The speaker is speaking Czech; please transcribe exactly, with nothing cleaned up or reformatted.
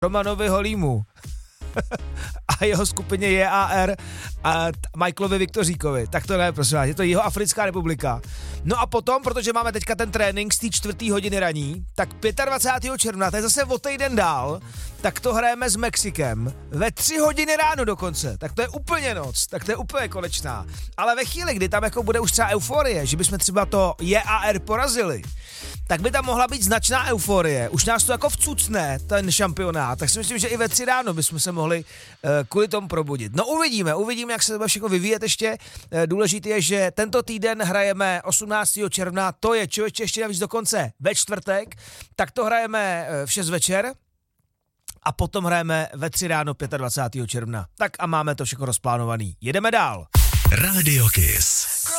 Romanovi Holímu a jeho skupině J A R a Michaelovi Viktoříkovi. Tak to ne, prosím vás, je to Jihoafrická republika. No a potom, protože máme teďka ten trénink z té čtvrtý hodiny raní, tak dvacátého pátého června, to je zase o týden dál, tak to hrajeme s Mexikem ve tři hodiny ráno dokonce. Tak to je úplně noc, tak to je úplně konečná. Ale ve chvíli, kdy tam jako bude už třeba euforie, že bychom třeba to J A R porazili, tak by tam mohla být značná euforie. Už nás to jako vcucne, ten šampionát, tak si myslím, že i ve tři ráno bychom se mohli uh, kvůli tomu probudit. No uvidíme, uvidíme, jak se to bude všechno vyvíjet ještě. Uh, důležité je, že tento týden hrajeme osmnáctého června, to je člověče ještě navíc dokonce ve čtvrtek, tak to hrajeme uh, v šest večer a potom hrajeme ve tři ráno dvacátého pátého června. Tak a máme to všechno rozplánovaný. Jedeme dál. Radio Kiss.